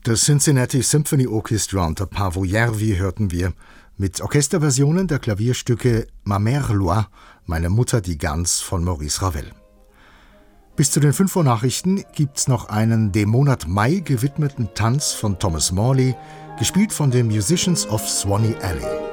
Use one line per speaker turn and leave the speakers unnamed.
Das Cincinnati Symphony Orchestra unter Paavo Järvi hörten wir mit Orchesterversionen der Klavierstücke Ma Mère Loi, Meine Mutter die Gans von Maurice Ravel. Bis zu den 5 Uhr Nachrichten gibt's noch einen dem Monat Mai gewidmeten Tanz von Thomas Morley, gespielt von den Musicians of Swanee Alley.